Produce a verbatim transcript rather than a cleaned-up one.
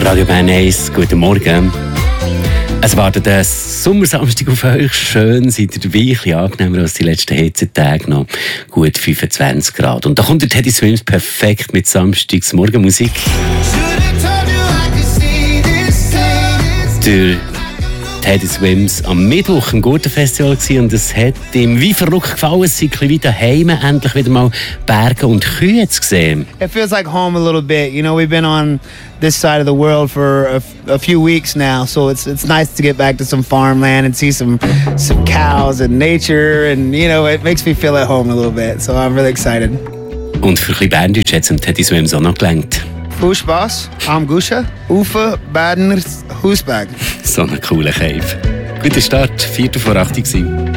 Radio Bern eins, guten Morgen. Es wartet ein Sommersamstag auf euch. Schön, seid ihr dabei, ein bisschen angenehmer als die letzten Hitzetage noch. Gut fünfundzwanzig Grad. Und da kommt der Teddy Swims perfekt mit Samstags Morgenmusik. Der Teddy Swims am Mittwoch im Gurtenfestival gewesen, und es hat ihm wie verrückt gefallen, es sei ein bisschen wie daheim, endlich wieder mal Berge und Kühe zu sehen. It feels like home a little bit. You know, we've been on this side of the world for a, a few weeks now, so it's it's nice to get back to some farmland and see some some cows and nature, and you know, it makes me feel at home a little bit. So I'm really excited. Und für ein bisschen Berndeutsch hat es dem Teddy Swims auch noch gelangt. Viel Spaß, am Gusche, Ufe, Badener, Hausberg. So ein cooler Cave. Guter Start, Viertel vor acht gewesen.